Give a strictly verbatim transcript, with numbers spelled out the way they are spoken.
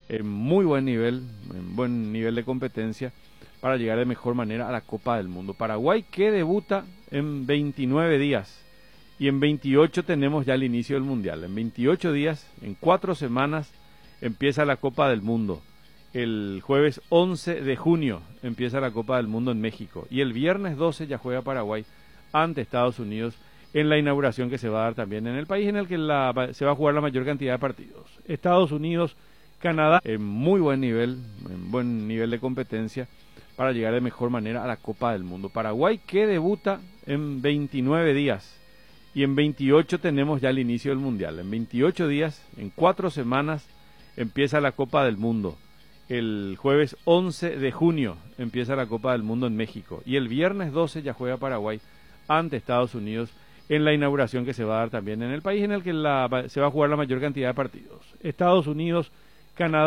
en muy buen nivel, en buen nivel de competencia para llegar de mejor manera a la Copa del Mundo. Paraguay que debuta en veintinueve días y en veintiocho tenemos ya el inicio del Mundial. En veintiocho días, en cuatro semanas, empieza la Copa del Mundo. El jueves once de junio empieza la Copa del Mundo en México y el viernes doce ya juega Paraguay ante Estados Unidos en la inauguración que se va a dar también en el país en el que la, se va a jugar la mayor cantidad de partidos. Estados Unidos, Canadá, en muy buen nivel, en buen nivel de competencia para llegar de mejor manera a la Copa del Mundo. Paraguay que debuta en veintinueve días y en veintiocho tenemos ya el inicio del Mundial. En veintiocho días, en cuatro semanas, empieza la Copa del Mundo. El jueves once de junio empieza la Copa del Mundo en México y el viernes doce ya juega Paraguay ante Estados Unidos en la inauguración que se va a dar también en el país en el que la, se va a jugar la mayor cantidad de partidos. Estados Unidos, Canadá.